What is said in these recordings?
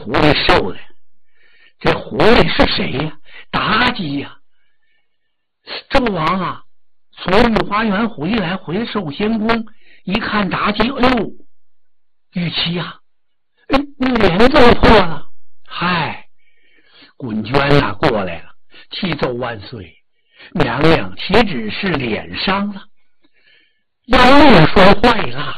狐狸受的。这狐狸是谁呀？妲己呀！纣王啊，从御花园回来，回寿仙宫一看妲己，哎呦，玉妻呀，那脸怎么破了？嗨，滚娟啊过来了，启奏万岁，娘娘岂止是脸伤了，腰也摔坏了，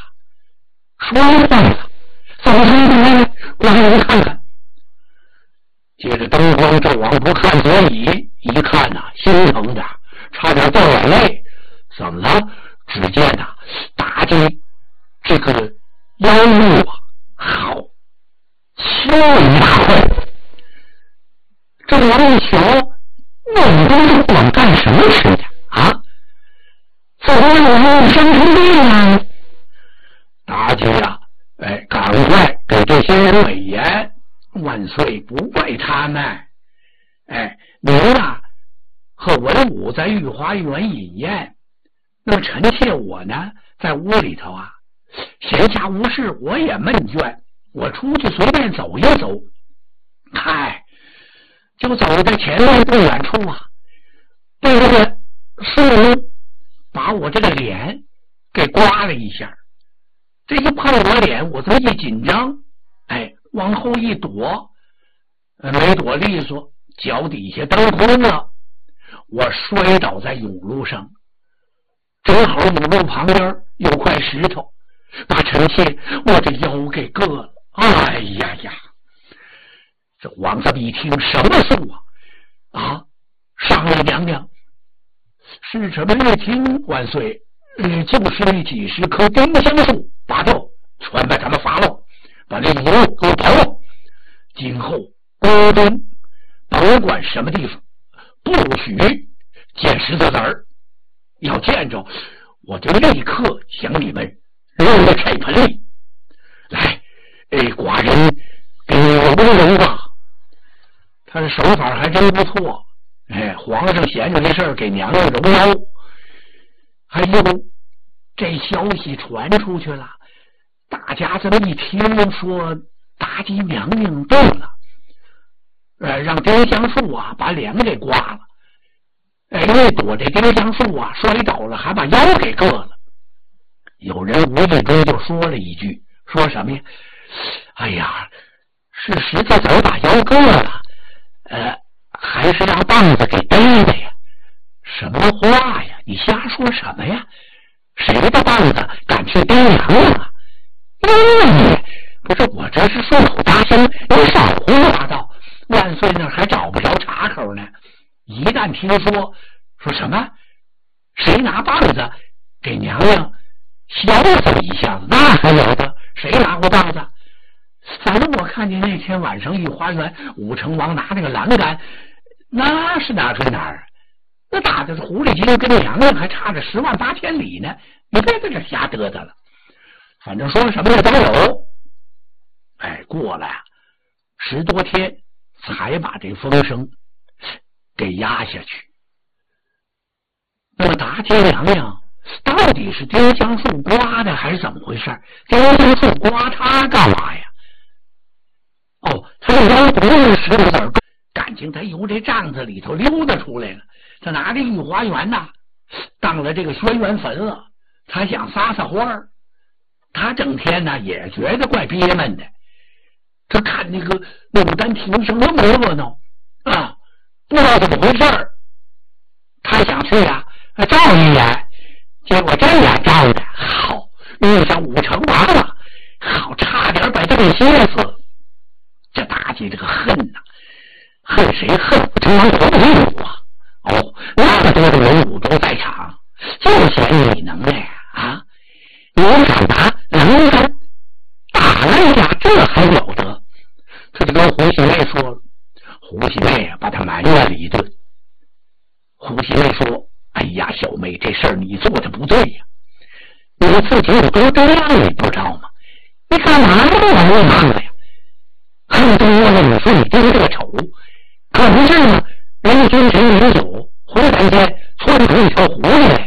怎么来？我让人看看。接着灯光，纣王不看所以，一看心疼的差点掉眼泪。怎么了？只见妲己这个腰部好轻一大块。纣王一瞧，那东西往干什么似的啊？怎么有生成这样？妲己赶快给这些人美言。万岁不怪他们，您和文武在御花园饮宴，那么臣妾我呢，在屋里头闲暇无事，我也闷倦，我出去随便走一走，嗨，就走在前面不远处被这个树把我这个脸给刮了一下，这一碰我脸，我这么一紧张，往后一躲，没躲利索，脚底下蹬空了，我摔倒在甬路上，正好甬路旁边有块石头，把臣妾我的腰给硌了。哎呀呀！这王这么一听，什么树上了娘娘，是什么一听？万岁，就是那几十棵丁香树，拔掉，全把他们伐了。把这甬路给我刨了，今后宫中甭管什么地方，不许见石头子儿，要见着我就立刻向你们扔在菜盆里。来，寡人给你揉吧。他的手法还真不错，皇上闲着没事给娘娘揉腰。哎呦，这消息传出去了。大家这么一听说妲己娘娘动了，让丁香树把脸给刮了，因为躲这丁香树摔倒了，还把腰给硌了。有人无意中就说了一句，说什么呀？哎呀，是石头子把腰硌了，还是让棒子给背的呀？什么话呀？你瞎说什么呀？谁的棒子敢去背娘啊？不是，我这是顺口搭声，你少胡说八道。万岁那还找不着茬口呢，一旦听说什么谁拿棒子给娘娘削了这么一下子，那还有的？谁拿过棒子？反正我看见那天晚上御花园武成王拿那个栏杆，那是拿出哪儿？那打的是狐狸精跟娘娘还差着10万8千里呢，你别在这瞎嘚嘚了。反正说什么的都有。过了10多天才把这风声给压下去。那么妲己娘娘到底是丁香树刮的还是怎么回事？丁香树刮她干嘛呀？她这腰不是石头子儿，感情她由这帐子里头溜达出来了，她拿着御花园当了这个轩辕坟了，她想撒撒欢儿。他整天也觉得怪憋闷的，他看那个牡丹亭上那么热闹不知道怎么回事儿，他想去照一眼，结果这眼照的好，遇上武成王了，好，差点把这给歇死。这妲己这个恨恨谁？恨武成王和文武那么多的文武都在场，就嫌你能耐你敢拿栏杆打了一下，这还了得？他就跟胡喜妹说了，胡喜妹把他埋怨了一顿。胡喜妹说：“哎呀，小妹，这事儿你做的不对呀，你自己有多这样，你不知道吗？你干嘛那么玩意骂呀？恨多了，你说你丢这个丑，可不是吗？人家君臣饮酒，忽然间窜出一条狐狸来，